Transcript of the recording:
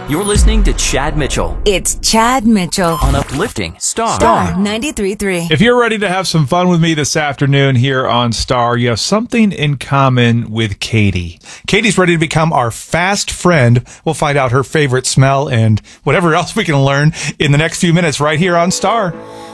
You're listening to Chad Mitchell It's Chad Mitchell on Uplifting Star 93.3. If you're ready to have some fun with me this afternoon here on Star, you have something in common with Katie. Katie's ready to become our fast friend. We'll find out her favorite smell and whatever else we can learn in the next few minutes right here on Star.